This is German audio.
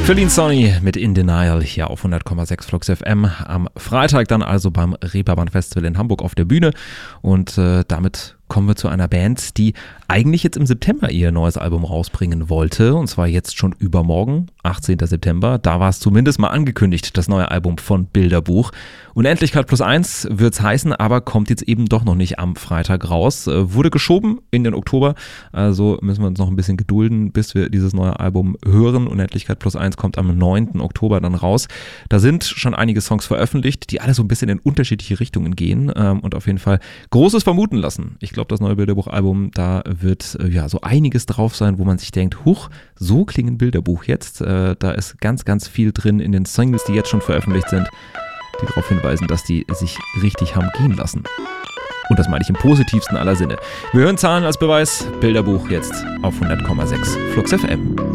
Feline Sony mit In Denial hier auf 100,6 Flux FM. Am Freitag dann also beim Reeperbahn Festival in Hamburg auf der Bühne. Und damit kommen wir zu einer Band, die eigentlich jetzt im September ihr neues Album rausbringen wollte. Und zwar jetzt schon übermorgen, 18. September. Da war es zumindest mal angekündigt, das neue Album von Bilderbuch. Unendlichkeit plus 1 wird es heißen, aber kommt jetzt eben doch noch nicht am Freitag raus. Wurde geschoben in den Oktober. Also müssen wir uns noch ein bisschen gedulden, bis wir dieses neue Album hören. Unendlichkeit plus 1 kommt am 9. Oktober dann raus. Da sind schon einige Songs veröffentlicht, die alle so ein bisschen in unterschiedliche Richtungen gehen und auf jeden Fall Großes vermuten lassen. Ich glaube, das neue Bilderbuch-Album, da wird so einiges drauf sein, wo man sich denkt, huch, so klingen Bilderbuch jetzt. Da ist ganz, ganz viel drin in den Singles, die jetzt schon veröffentlicht sind, die darauf hinweisen, dass die sich richtig haben gehen lassen. Und das meine ich im positivsten aller Sinne. Wir hören Zahlen als Beweis. Bilderbuch jetzt auf 100,6 Flux FM.